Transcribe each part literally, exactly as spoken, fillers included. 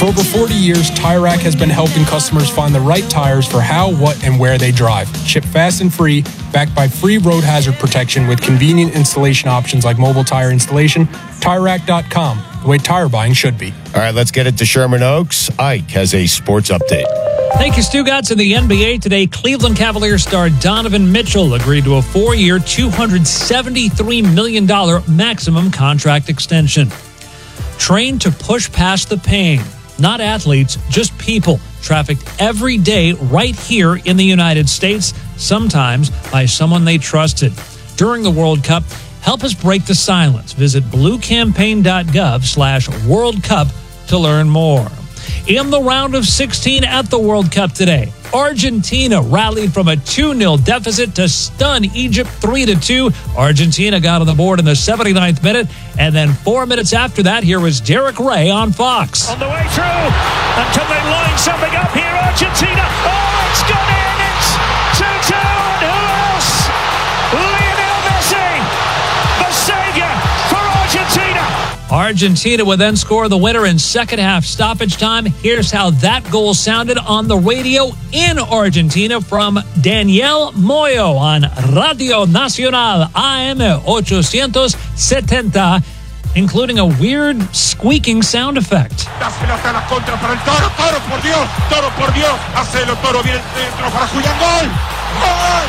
For over forty years, Tire Rack has been helping customers find the right tires for how, what, and where they drive. Shipped fast and free, backed by free road hazard protection with convenient installation options like mobile tire installation. Tire Rack dot com, the way tire buying should be. All right, let's get it to Sherman Oaks. Ike has a sports update. Thank you, Stugotz. In the N B A today, Cleveland Cavaliers star Donovan Mitchell agreed to a four-year, two hundred seventy-three million dollars maximum contract extension. Trained to push past the pain. Not athletes, just people trafficked every day right here in the United States, sometimes by someone they trusted. During the World Cup, help us break the silence. Visit bluecampaign.gov slash World Cup to learn more. In the round of sixteen at the World Cup today, Argentina rallied from a two nil deficit to stun Egypt three to two. Argentina got on the board in the seventy-ninth minute, and then four minutes after that, here was Derek Ray on Fox. On the way through until they line something up here, Argentina. Oh, it's gone in. It's two two. And who else? Lionel Messi, the savior for Argentina. Argentina would then score the winner in second half stoppage time. Here's how that goal sounded on the radio in Argentina from Daniel Moyo on Radio Nacional A M eight seventy, including a weird squeaking sound effect. La pelota a la contra para el Toro. Toro, por Dios. Toro, por Dios. Hacelo, Toro. Viene dentro para Julián. Gol. Gol.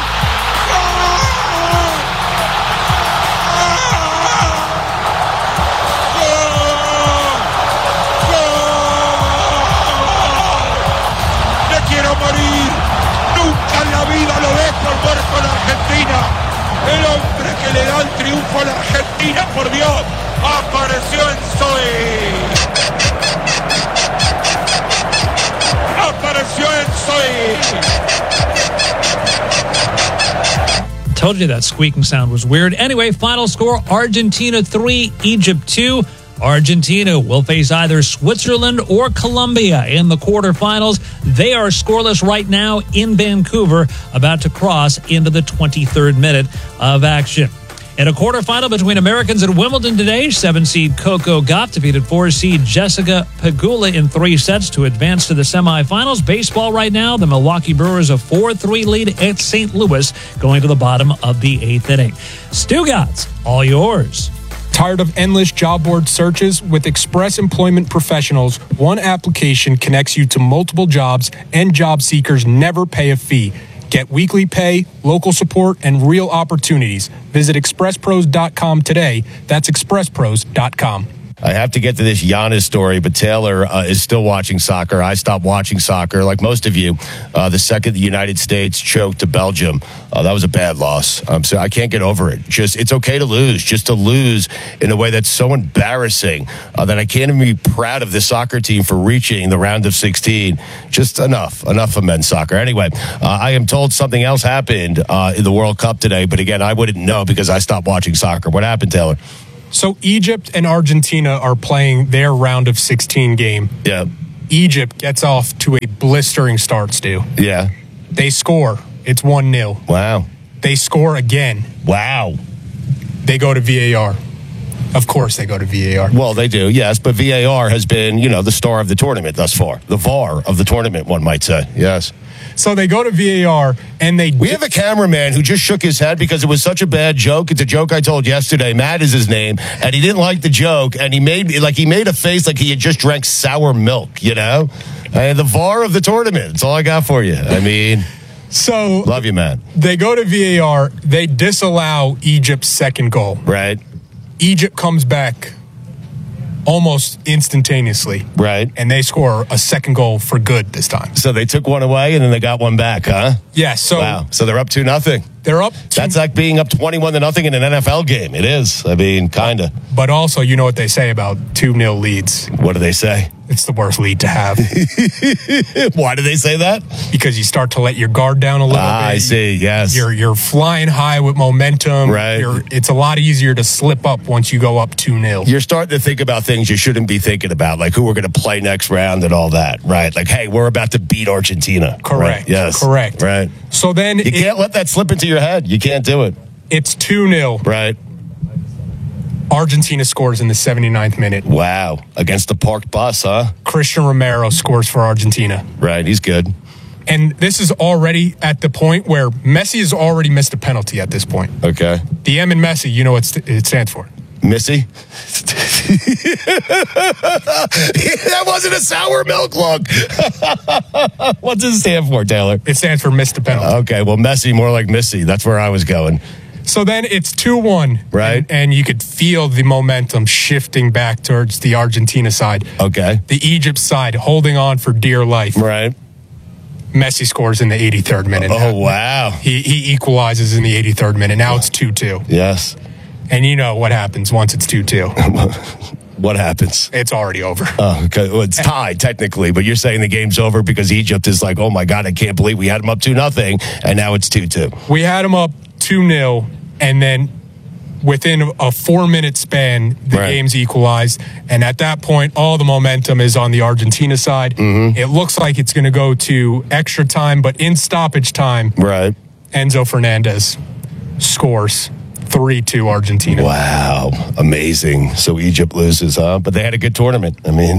Morir, nunca en la vida lo dejo al muerto en Argentina. El hombre que le da el triunfo a la Argentina, por Dios, apareció en Zoe. Apareció en Zoe. Told you that squeaking sound was weird. Anyway, final score, Argentina three, Egypt two. Argentina will face either Switzerland or Colombia in the quarterfinals. They are scoreless right now in Vancouver, about to cross into the twenty-third minute of action. In a quarterfinal between Americans at Wimbledon today, seven-seed Coco Gauff defeated four-seed Jessica Pegula in three sets to advance to the semifinals. Baseball right now, the Milwaukee Brewers a four three lead at Saint Louis going to the bottom of the eighth inning. Stugotz, all yours. Tired of endless job board searches? With Express Employment Professionals, one application connects you to multiple jobs, and job seekers never pay a fee. Get weekly pay, local support, and real opportunities. Visit express pros dot com today. That's express pros dot com. I have to get to this Giannis story, but Taylor uh, is still watching soccer. I stopped watching soccer, like most of you, uh, the second the United States choked to Belgium. Uh, that was a bad loss. Um, so I can't get over it. Just it's okay to lose, just to lose in a way that's so embarrassing uh, that I can't even be proud of the soccer team for reaching the round of sixteen. Just enough, enough of men's soccer. Anyway, uh, I am told something else happened uh, in the World Cup today, but again, I wouldn't know because I stopped watching soccer. What happened, Taylor? So Egypt and Argentina are playing their round of sixteen game. Yeah. Egypt gets off to a blistering start, Stu. Yeah. They score. It's one nil. Wow. They score again. Wow. They go to V A R. Of course they go to V A R. Well, they do, yes, but V A R has been, you know, the star of the tournament thus far. The V A R of the tournament, one might say. Yes. So they go to V A R, and they... We have a cameraman who just shook his head because it was such a bad joke. It's a joke I told yesterday. Matt is his name, and he didn't like the joke, and he made like he made a face like he had just drank sour milk, you know? And the V A R of the tournament. That's all I got for you. I mean... So... Love you, Matt. They go to V A R. They disallow Egypt's second goal. Right. Egypt comes back almost instantaneously. Right. And they score a second goal for good this time. So they took one away and then they got one back, huh? Yeah, so wow. So they're up two nothing. They're up two, That's like being up twenty-one to nothing in an N F L game. It is. I mean, kind of. But also, you know what they say about two nil leads. What do they say? It's the worst lead to have. Why do they say that? Because you start to let your guard down a little ah, bit. I see, yes. You're you're flying high with momentum. Right. You're, it's a lot easier to slip up once you go up two nil. You're starting to think about things you shouldn't be thinking about, like who we're going to play next round and all that, right? Like, hey, we're about to beat Argentina. Correct. Right? Yes. Correct. Right. So then... You it, can't let that slip into your head. You can't do it. It's two nil. Right. Argentina scores in the seventy-ninth minute. Wow. Against the parked bus, huh? Christian Romero scores for Argentina. Right, he's good. And this is already at the point where Messi has already missed a penalty at this point. Okay. The M in Messi, you know what it stands for. Missy? That wasn't a sour milk look. What does it stand for, Taylor? It stands for missed a penalty. Okay, well, Messi, more like Missy. That's where I was going. So then it's two one. Right. And, and you could feel the momentum shifting back towards the Argentina side. Okay. The Egypt side holding on for dear life. Right. Messi scores in the eighty-third minute. Oh, wow. He, he equalizes in the eighty-third minute. Now it's two two. Yes. And you know what happens once it's two two. What happens? It's already over. Oh, okay. Well, it's tied technically, but you're saying the game's over because Egypt is like, oh my God, I can't believe we had them up two nothing, and now it's two two. We had them up two nil, and then within a four-minute span, the Right. game's equalized. And at that point, all the momentum is on the Argentina side. Mm-hmm. It looks like it's going to go to extra time, but in stoppage time, Right. Enzo Fernandez scores three two Argentina. Wow. Amazing. So Egypt loses, huh? But they had a good tournament. I mean,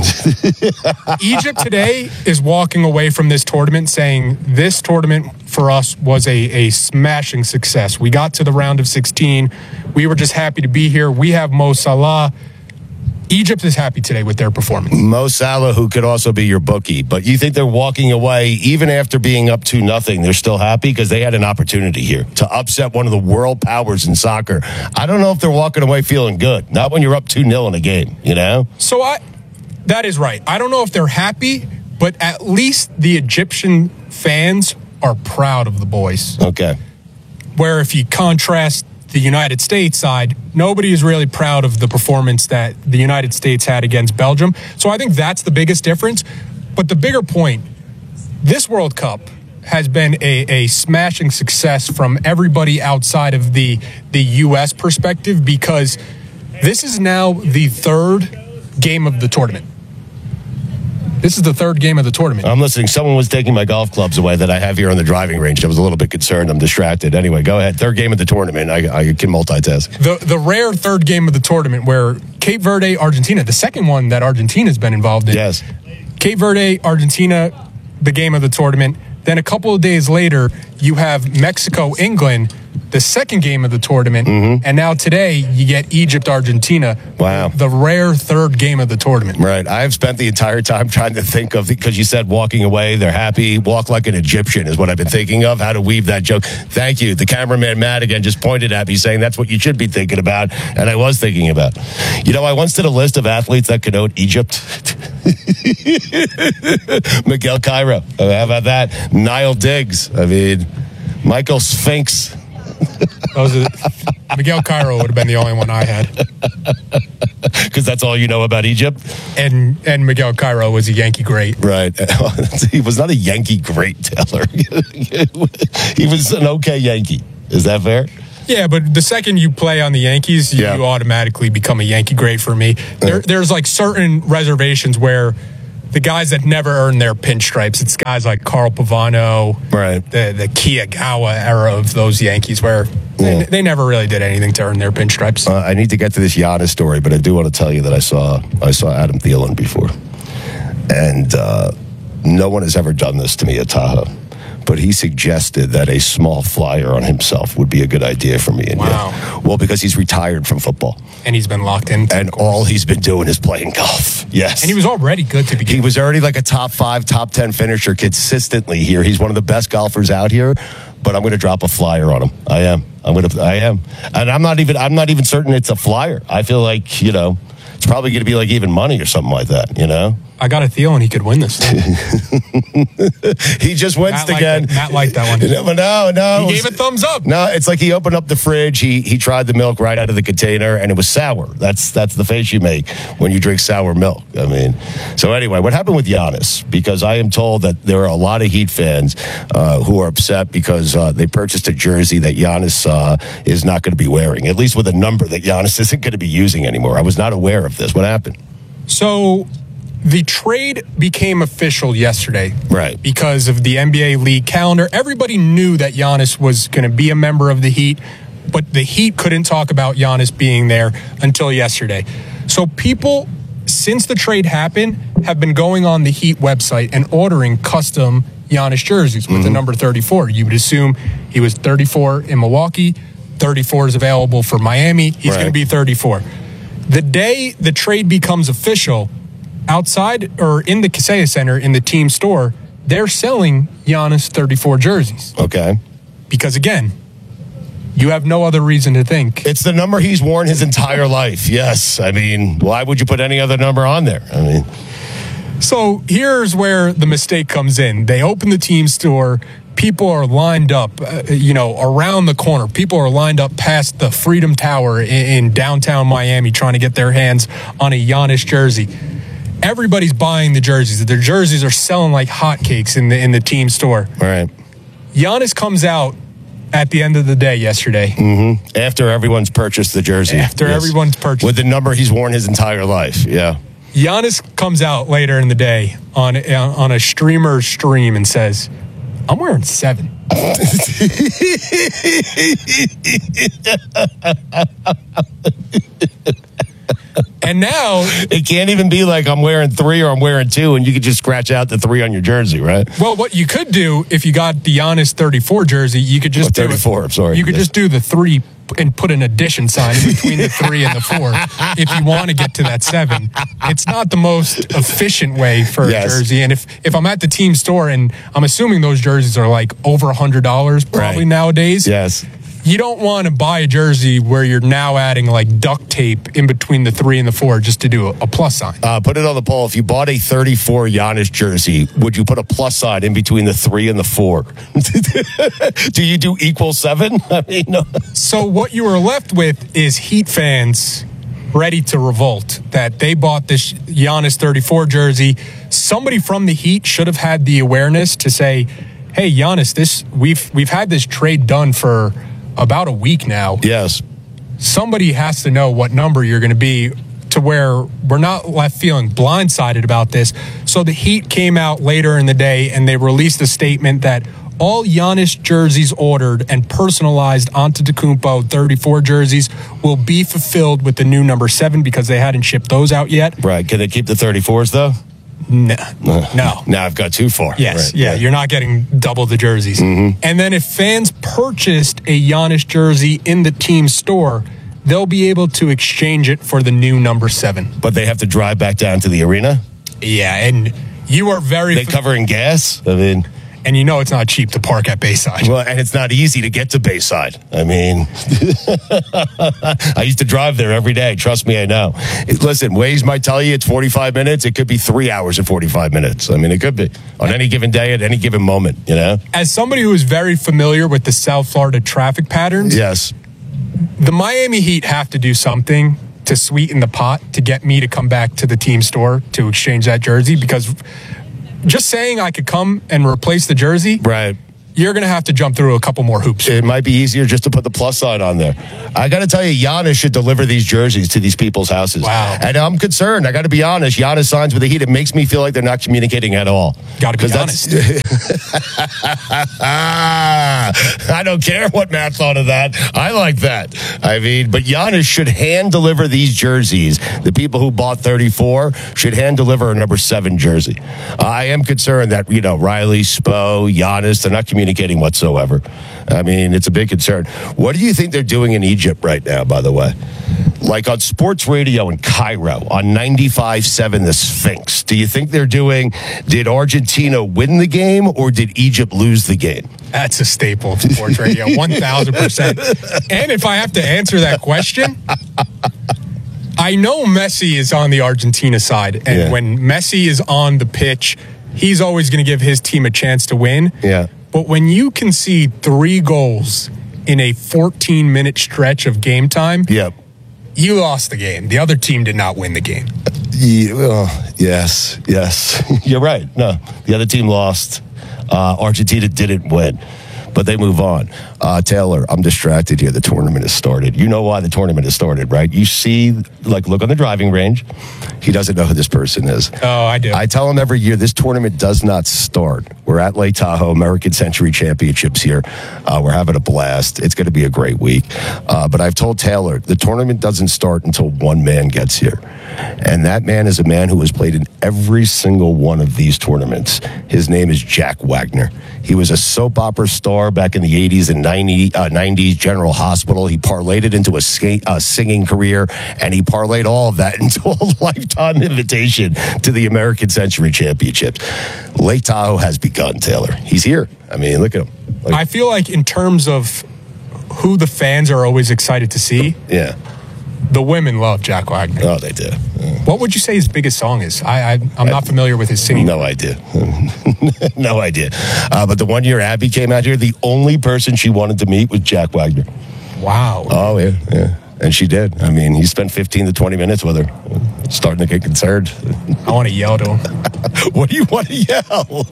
Egypt today is walking away from this tournament saying this tournament for us was a, a smashing success. We got to the round of sixteen. We were just happy to be here. We have Mo Salah. Egypt is happy today with their performance. Mo Salah, who could also be your bookie, but you think they're walking away even after being up two nothing? They're still happy because they had an opportunity here to upset one of the world powers in soccer. I don't know if they're walking away feeling good. Not when you're up two nil in a game, you know? So I, that is right. I don't know if they're happy, but at least the Egyptian fans are proud of the boys. Okay. Where if you contrast the United States side, nobody is really proud of the performance that the United States had against Belgium. So I think that's the biggest difference. But the bigger point, this World Cup has been a, a smashing success from everybody outside of the, the U S perspective because this is now the third game of the tournament. This is the third game of the tournament. I'm listening. Someone was taking my golf clubs away that I have here on the driving range. I was a little bit concerned. I'm distracted. Anyway, go ahead. Third game of the tournament. I, I can multitask. The the rare third game of the tournament where Cape Verde, Argentina, the second one that Argentina's been involved in. Yes. Cape Verde, Argentina, the game of the tournament. Then a couple of days later, you have Mexico, England, the second game of the tournament. Mm-hmm. And now today, you get Egypt, Argentina. Wow. The rare third game of the tournament. Right. I've spent the entire time trying to think of, because you said walking away, they're happy. Walk like an Egyptian is what I've been thinking of, how to weave that joke. Thank you. The cameraman, Matt, again, just pointed at me saying that's what you should be thinking about. And I was thinking about. You know, I once did a list of athletes that connote Egypt. Miguel Cairo. How about that? Niall Diggs. I mean, Michael Sphinx. Those are, Miguel Cairo would have been the only one I had. Because that's all you know about Egypt? And and Miguel Cairo was a Yankee great. Right. He was not a Yankee great, Taylor. He was an okay Yankee. Is that fair? Yeah, but the second you play on the Yankees, you, Yeah. you automatically become a Yankee great for me. There, there's like certain reservations where the guys that never earned their pinstripes, it's guys like Carl Pavano, Right. the the Kiyagawa era of those Yankees where they, Yeah. they never really did anything to earn their pinstripes. Uh, I need to get to this Giannis story, but I do want to tell you that I saw I saw Adam Thielen before, and uh, no one has ever done this to me at Tahoe. But he suggested that a small flyer on himself would be a good idea for me. And Wow. yeah, well, because he's retired from football, And he's been locked in. and all he's been doing is playing golf. Yes, And he was already good to begin He with. was already like a top five, top ten finisher consistently here. He's one of the best golfers out here. But I'm going to drop a flyer on him. I am. I'm going to. I am. And I'm not even. I'm not even certain it's a flyer. I feel like you know, it's probably going to be like even money or something like that. You know. I got a Thielen he could win this thing. He just winced Matt liked again. it. Matt liked that one. No, but no, no. He gave it thumbs up. No, it's like he opened up the fridge. He he tried the milk right out of the container, and it was sour. That's that's the face you make when you drink sour milk. I mean, so anyway, what happened with Giannis? Because I am told that there are a lot of Heat fans uh, who are upset because uh, they purchased a jersey that Giannis uh, is not going to be wearing, at least with a number that Giannis isn't going to be using anymore. I was not aware of this. What happened? So the trade became official yesterday. Right. Because of the N B A league calendar. Everybody knew that Giannis was going to be a member of the Heat. but the Heat couldn't talk about Giannis being there until yesterday. So people, since the trade happened, have been going on the Heat website and ordering custom Giannis jerseys with mm-hmm. the number thirty-four. You would assume he was thirty-four in Milwaukee, thirty-four is available for Miami, he's right. going to be thirty-four. The day the trade becomes official, outside or in the Kaseya Center in the team store, they're selling Giannis thirty-four jerseys. Okay. Because again, you have no other reason to think. It's the number he's worn his entire life. Yes. I mean, why would you put any other number on there? I mean, so here's where the mistake comes in. They open the team store. People are lined up, uh, you know, around the corner. People are lined up past the Freedom Tower in, in downtown Miami trying to get their hands on a Giannis jersey. Everybody's buying the jerseys. Their jerseys are selling like hotcakes in the in the team store. All right. Giannis comes out at the end of the day yesterday. Mm-hmm. After everyone's purchased the jersey. After yes. everyone's purchased. With the number he's worn his entire life. Yeah. Giannis comes out later in the day on on a streamer stream and says, I'm wearing seven. And now it can't even be like I'm wearing three or I'm wearing two, and you could just scratch out the three on your jersey, right? Well, what you could do if you got the Giannis thirty-four jersey, you could just oh, thirty-four. Do I'm sorry. You could yes. just do the three and put an addition sign in between the three and the four if you want to get to that seven. It's not the most efficient way for yes. a jersey. And if, if I'm at the team store, and I'm assuming those jerseys are like over one hundred dollars probably right. nowadays. Yes. You don't want to buy a jersey where you're now adding like duct tape in between the three and the four just to do a, a plus sign. Uh, put it on the poll. If you bought a thirty-four Giannis jersey, would you put a plus sign in between the three and the four? Do you do equal seven? I mean, no. So what you were left with is Heat fans ready to revolt that they bought this Giannis thirty-four jersey. Somebody from the Heat should have had the awareness to say, hey, Giannis, this we've we've had this trade done for about a week now. Yes. Somebody has to know what number you're going to be to where we're not left feeling blindsided about this. So the Heat came out later in the day and they released a statement that all Giannis jerseys ordered and personalized Antetokounmpo thirty-four jerseys will be fulfilled with the new number seven because they hadn't shipped those out yet. Right. Can they keep the thirty-fours though? No. No. Now I've got too far. Yes. Right. Yeah. Right. You're not getting double the jerseys. Mm-hmm. And then if fans purchased a Giannis jersey in the team store, they'll be able to exchange it for the new number seven. But they have to drive back down to the arena? Yeah. And you are very... They covering gas? I mean... And you know it's not cheap to park at Bayside. Well, and it's not easy to get to Bayside. I mean, I used to drive there every day. Trust me, I know. Listen, Waze might tell you it's forty-five minutes. It could be three hours and forty-five minutes. I mean, it could be on any given day at any given moment, you know? As somebody who is very familiar with the South Florida traffic patterns, yes, the Miami Heat have to do something to sweeten the pot to get me to come back to the team store to exchange that jersey, because just saying I could come and replace the jersey, right, you're going to have to jump through a couple more hoops. It might be easier just to put the plus sign on there. I got to tell you, Giannis should deliver these jerseys to these people's houses. Wow. And I'm concerned. I got to be honest. Giannis signs with the Heat. It makes me feel like they're not communicating at all. Got to be honest. I don't care what Matt thought of that. I like that. I mean, but Giannis should hand deliver these jerseys. The people who bought thirty-four should hand deliver a number seven jersey. I am concerned that, you know, Riley, Spo, Giannis, they're not communicating whatsoever. I mean, it's a big concern. What do you think they're doing in Egypt right now, by the way? Like on sports radio in Cairo, on ninety-five point seven The Sphinx. Do you think they're doing, did Argentina win the game or did Egypt lose the game? That's a staple of sports radio, one thousand percent. And if I have to answer that question, I know Messi is on the Argentina side. And yeah. when Messi is on the pitch, he's always going to give his team a chance to win. Yeah. But when you concede three goals in a fourteen-minute stretch of game time, yep. you lost the game. The other team did not win the game. Yeah, well, yes, yes. You're right. No, the other team lost. Uh, Argentina didn't win. but they move on. Uh, Taylor, I'm distracted here. The tournament has started. You know why the tournament has started, right? You see, like, look on the driving range. He doesn't know who this person is. Oh, I do. I tell him every year, this tournament does not start. We're at Lake Tahoe, American Century Championships here. Uh, we're having a blast. It's going to be a great week. Uh, but I've told Taylor, the tournament doesn't start until one man gets here. And that man is a man who has played in every single one of these tournaments. His name is Jack Wagner. He was a soap opera star back in the eighties and nineties, General Hospital. He parlayed it into a, sing, a singing career, and he parlayed all of that into a lifetime invitation to the American Century Championships. Lake Tahoe has begun, Taylor. He's here. I mean, look at him. Like, I feel like in terms of who the fans are always excited to see, yeah. the women love Jack Wagner. Oh, they do. Yeah. What would you say his biggest song is? I, I, I'm not familiar with his singing. No idea. no idea. Uh, but the one year Abby came out here, the only person she wanted to meet was Jack Wagner. Wow. Oh, yeah, yeah. And she did. I mean, he spent fifteen to twenty minutes with her, starting to get concerned. I want to yell to him. What do you want to yell?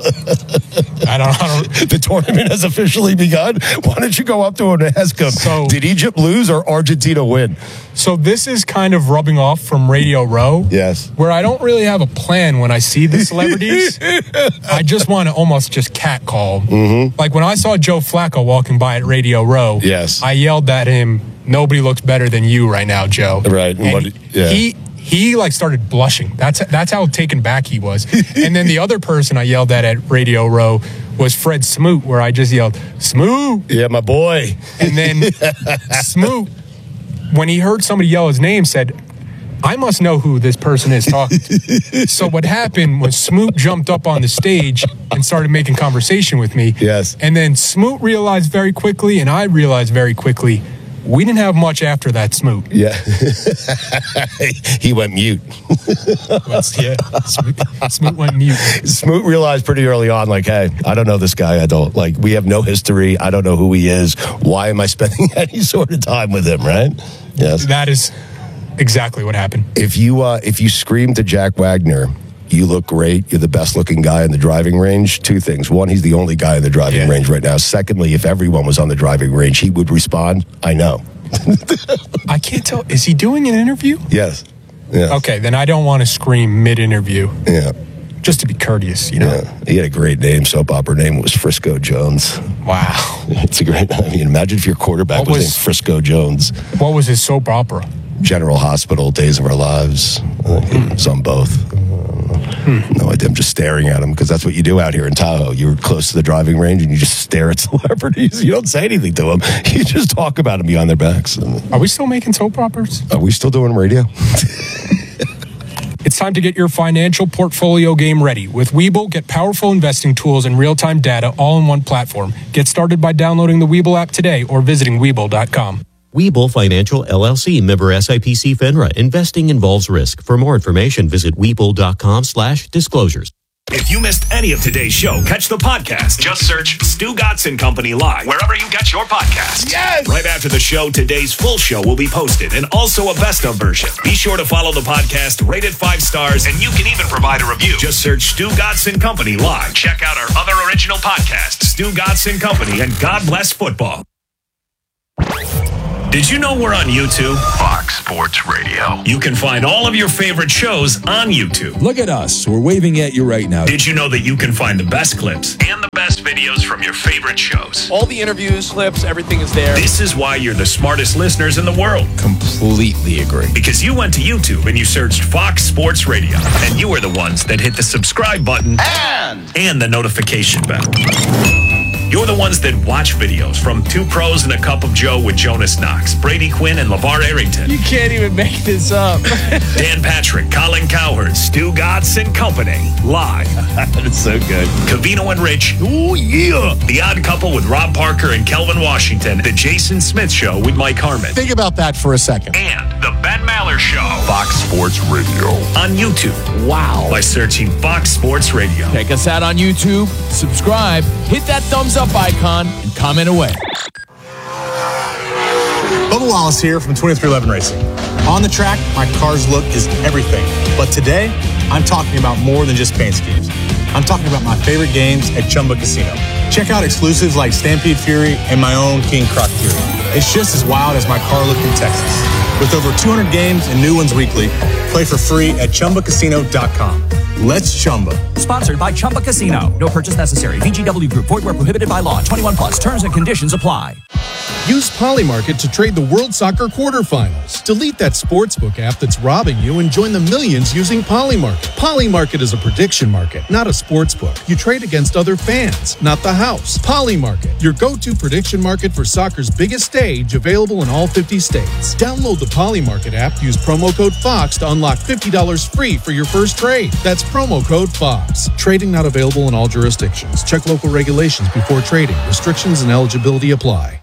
I don't know. The tournament has officially begun. Why don't you go up to him and ask him, so, did Egypt lose or Argentina win? So this is kind of rubbing off from Radio Row. Yes. Where I don't really have a plan when I see the celebrities. I just want to almost just catcall. Mm-hmm. Like when I saw Joe Flacco walking by at Radio Row, yes. I yelled at him, "Nobody looks better than you right now, Joe." Right. And what, yeah. he he like started blushing. That's that's how taken back he was. And then the other person I yelled at at Radio Row was Fred Smoot, where I just yelled, "Smoot!" Yeah, my boy. And then Smoot, when he heard somebody yell his name, said, "I must know who this person is talking to." So what happened was Smoot jumped up on the stage and started making conversation with me. Yes. And then Smoot realized very quickly, and I realized very quickly, we didn't have much after that, Smoot. Yeah. He went mute. yeah. Smoot, Smoot went mute. Smoot realized pretty early on, like, hey, I don't know this guy. I don't, like, we have no history. I don't know who he is. Why am I spending any sort of time with him, right? Yes. That is exactly what happened. If you, uh, if you scream to Jack Wagner, "You look great. You're the best looking guy in the driving range," two things. One, he's the only guy in the driving yeah. range right now. Secondly, if everyone was on the driving range, he would respond, "I know." I can't tell. Is he doing an interview? Yes. yes. Okay, then I don't want to scream mid-interview. Yeah. Just to be courteous, you know? Yeah. He had a great name. Soap opera name was Frisco Jones. Wow. It's a great name. I mean, imagine if your quarterback was, was named Frisco Jones. What was his soap opera? General Hospital, Days of Our Lives. I think it was on both. Hmm. No idea. I'm just staring at them because that's what you do out here in Tahoe. You're close to the driving range and you just stare at celebrities. You don't say anything to them. You just talk about them behind their backs. Are we still making soap operas? Are we still doing radio? It's time to get your financial portfolio game ready. With Webull, get powerful investing tools and real-time data all in one platform. Get started by downloading the Webull app today or visiting Webull dot com. Webull Financial, L L C, member S I P C FINRA. Investing involves risk. For more information, visit Webull dot com slash disclosures. If you missed any of today's show, catch the podcast. Just search Stu Gotson Company Live, wherever you get your podcasts. Yes! Right after the show, today's full show will be posted, and also a best-of version. Be sure to follow the podcast, rate it five stars, and you can even provide a review. Just search Stu Gotson Company Live. Check out our other original podcasts, Stu Gotson Company and God Bless Football. Did you know we're on YouTube? Fox Sports Radio. You can find all of your favorite shows on YouTube. Look at us. We're waving at you right now. Did you know that you can find the best clips and the best videos from your favorite shows? All the interviews, clips, everything is there. This is why you're the smartest listeners in the world. Completely agree. Because you went to YouTube and you searched Fox Sports Radio. And you are the ones that hit the subscribe button and, and the notification bell. You're the ones that watch videos from Two Pros and a Cup of Joe with Jonas Knox, Brady Quinn, and LeVar Arrington. You can't even make this up. Dan Patrick, Colin Cowherd, Stu Gotson Company, live. That's so good. Covino and Rich, ooh yeah. The Odd Couple with Rob Parker and Kelvin Washington. The Jason Smith Show with Mike Harmon. Think about that for a second. And the Ben Maller Show. Fox Sports Radio. On YouTube. Wow. By searching Fox Sports Radio. Check us out on YouTube. Subscribe. Hit that thumbs up icon and comment away. Bubba Wallace here from twenty-three eleven Racing. On the track, my car's look is everything. But today, I'm talking about more than just paint schemes. I'm talking about my favorite games at Chumba Casino. Check out exclusives like Stampede Fury and my own King Croc Fury. It's just as wild as my car looked in Texas. With over two hundred games and new ones weekly, play for free at Chumba Casino dot com. Let's Chumba. Sponsored by Chumba Casino. No purchase necessary. V G W Group. Void where prohibited by law. twenty-one plus. Terms and conditions apply. Use Polymarket to trade the World Soccer quarterfinals. Delete that sportsbook app that's robbing you and join the millions using Polymarket. Polymarket is a prediction market, not a sportsbook. You trade against other fans, not the house. Polymarket, your go-to prediction market for soccer's biggest stage, available in all fifty states. Download the Polymarket app. Use promo code FOX to unlock fifty dollars free for your first trade. That's promo code FOX. Trading not available in all jurisdictions. Check local regulations before trading. Restrictions and eligibility apply.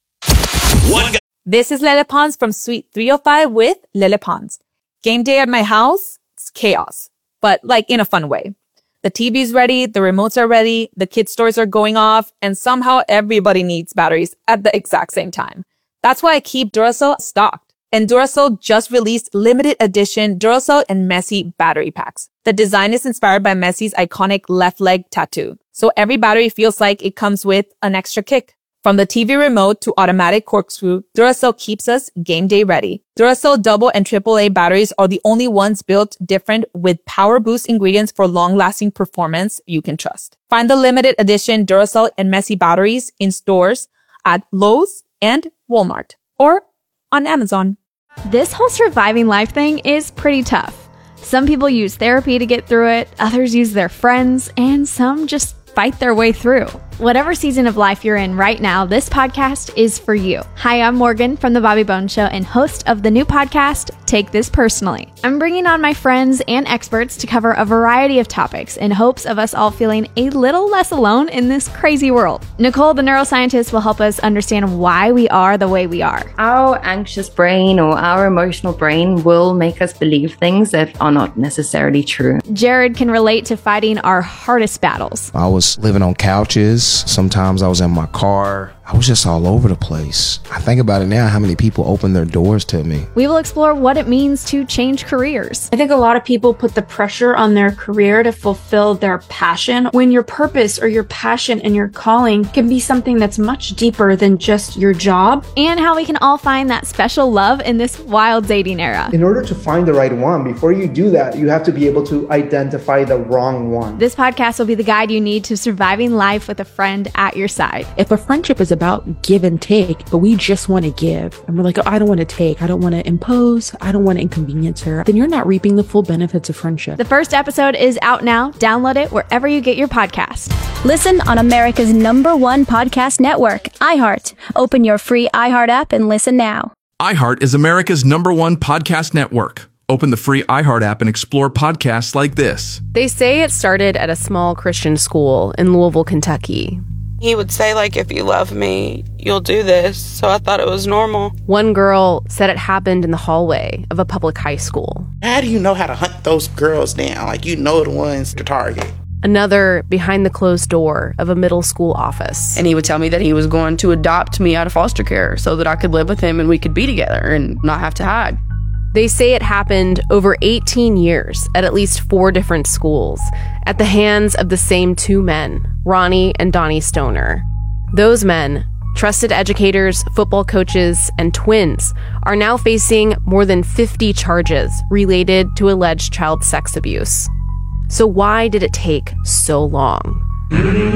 This is Lele Pons from Suite three oh five with Lele Pons. Game day at my house, it's chaos, but like in a fun way. The T V's ready, the remotes are ready, the kids' toys are going off, and somehow everybody needs batteries at the exact same time. That's why I keep Duracell stocked. And Duracell just released limited edition Duracell and Messi battery packs. The design is inspired by Messi's iconic left leg tattoo. So every battery feels like it comes with an extra kick. From the T V remote to automatic corkscrew, Duracell keeps us game day ready. Duracell double and triple A batteries are the only ones built different with power boost ingredients for long-lasting performance you can trust. Find the limited edition Duracell and Messi batteries in stores at Lowe's and Walmart or on Amazon. This whole surviving life thing is pretty tough. Some people use therapy to get through it, others use their friends, and some just fight their way through. Whatever season of life you're in right now, this podcast is for you. Hi, I'm Morgan from The Bobby Bones Show and host of the new podcast, Take This Personally. I'm bringing on my friends and experts to cover a variety of topics in hopes of us all feeling a little less alone in this crazy world. Nicole, the neuroscientist, will help us understand why we are the way we are. Our anxious brain or our emotional brain will make us believe things that are not necessarily true. Jared can relate to fighting our hardest battles. I was living on couches. Sometimes I was in my car. I was just all over the place. I think about it now, how many people opened their doors to me. We will explore what it means to change careers. I think a lot of people put the pressure on their career to fulfill their passion, when your purpose or your passion and your calling can be something that's much deeper than just your job. And how we can all find that special love in this wild dating era. In order to find the right one, before you do that, you have to be able to identify the wrong one. This podcast will be the guide you need to surviving life with a friend at your side. If a friendship is about give and take, but we just want to give, and we're like, oh, I don't want to take, I don't want to impose, I don't want to inconvenience her, then you're not reaping the full benefits of friendship. The first episode is out now. Download it wherever you get your podcast. Listen on America's number one podcast network, iHeart. Open your free iHeart app and listen now. iHeart is America's number one podcast network. Open the free iHeart app and explore podcasts like this. They say it started at a small Christian school in Louisville, Kentucky. He would say, like, if you love me, you'll do this. So I thought it was normal. One girl said it happened in the hallway of a public high school. How do you know how to hunt those girls down? Like, you know the ones to target. Another behind the closed door of a middle school office. And he would tell me that he was going to adopt me out of foster care so that I could live with him and we could be together and not have to hide. They say it happened over eighteen years at at least four different schools at the hands of the same two men, Ronnie and Donnie Stoner. Those men, trusted educators, football coaches, and twins, are now facing more than fifty charges related to alleged child sex abuse. So why did it take so long?